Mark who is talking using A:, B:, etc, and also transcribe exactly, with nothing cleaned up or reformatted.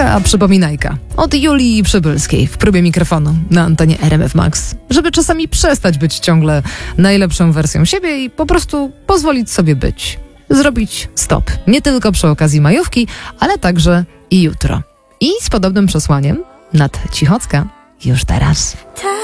A: Taka przypominajka od Julii Przybylskiej w próbie mikrofonu na antenie R M F Max, żeby czasami przestać być ciągle najlepszą wersją siebie i po prostu pozwolić sobie być. Zrobić stop. Nie tylko przy okazji majówki, ale także i jutro. I z podobnym przesłaniem Nat Cichocka już teraz.